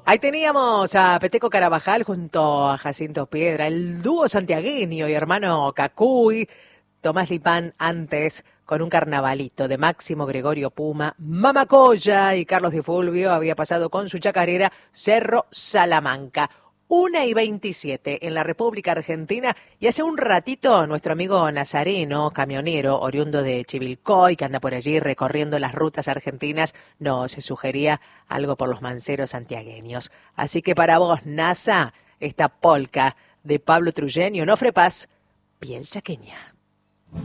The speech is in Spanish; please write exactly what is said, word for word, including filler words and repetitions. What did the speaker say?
Ahí teníamos a Peteco Carabajal junto a Jacinto Piedra, el dúo santiagueño y hermano Cacuy, Tomás Lipán antes con un carnavalito de Máximo Gregorio Puma, Mamacoya y Carlos Di Fulvio había pasado con su chacarera Cerro Salamanca. Una y veintisiete en la República Argentina y hace un ratito nuestro amigo Nazareno, camionero, oriundo de Chivilcoy, que anda por allí recorriendo las rutas argentinas, nos sugería algo por los manceros santiagueños. Así que para vos, Nasa, esta polca de Pablo Trujeni, Onofre Paz, Piel Chaqueña.